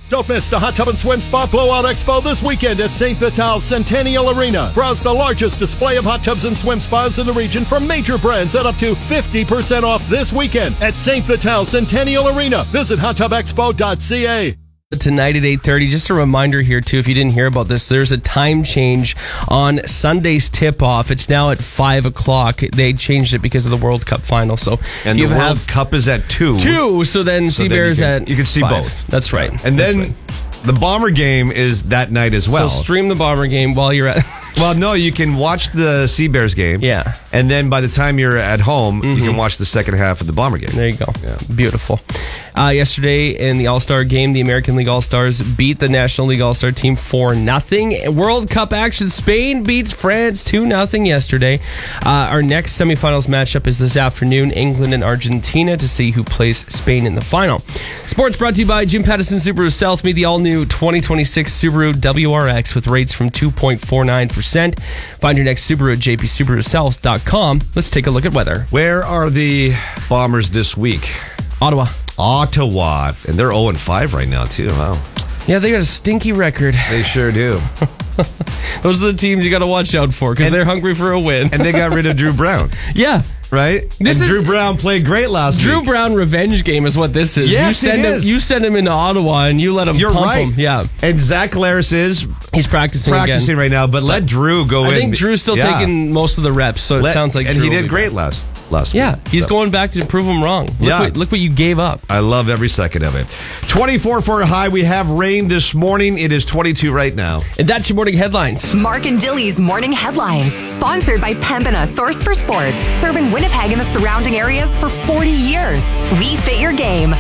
Don't miss the Hot Tub and Swim Spa Blowout Expo this weekend at St. Vital Centennial Arena. Browse the largest display of hot tubs and swim spas in the region from major brands at up to 50% off this weekend at St. Vital Centennial Arena. Visit hottubexpo.ca. Tonight at 8:30, just a reminder here too, if you didn't hear about this, there's a time change on Sunday's tip-off. It's now at 5 o'clock. They changed it because of the World Cup final. So and the World Cup is at 2. 2, so then Seabears at you can see 5. both. That's right. And then the Bomber game is that night as well. So stream the Bomber game while you're at... Well, no, you can watch the Seabears game. Yeah. And then by the time you're at home, you can watch the second half of the Bomber game. There you go. Yeah. Beautiful. Yesterday in the All-Star game, the American League All-Stars beat the National League All-Star team 4-0. World Cup action, Spain beats France 2-0 yesterday. Our next semifinals matchup is this afternoon, England and Argentina, to see who plays Spain in the final. Sports brought to you by Jim Pattison Subaru South. Meet the all-new 2026 Subaru WRX with rates from 2.49%. Find your next Subaru at jpsubarusouth.com. Let's take a look at weather. Where are the Bombers this week? Ottawa. And they're 0-5 right now, too. Wow. Yeah, they got a stinky record. They sure do. Those are the teams you got to watch out for because they're hungry for a win. And they got rid of Drew Brown. Yeah. Right? Drew Brown played great last week. Drew Brown revenge game is what this is. Yes, you send him into Ottawa and you let him pump him. Yeah. And Zach Glarus he's practicing again. right now, but let Drew go in. I think Drew's still taking most of the reps, so it sounds like and Drew he did great last week. Yeah, he's going back to prove him wrong. Look what you gave up. I love every second of it. 24 for a high. We have rain this morning. It is 22 right now. And that's your morning headlines. Mark and Dilly's Morning Headlines, sponsored by Pembina, source for sports, serving Winnipeg and the surrounding areas for 40 years. We fit your game.